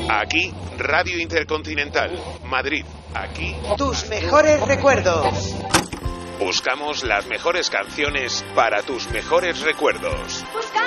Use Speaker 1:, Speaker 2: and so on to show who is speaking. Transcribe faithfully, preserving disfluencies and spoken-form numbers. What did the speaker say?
Speaker 1: Aquí, Radio Intercontinental, Madrid. Aquí,
Speaker 2: tus mejores recuerdos.
Speaker 1: Buscamos las mejores canciones para tus mejores recuerdos.
Speaker 3: Busca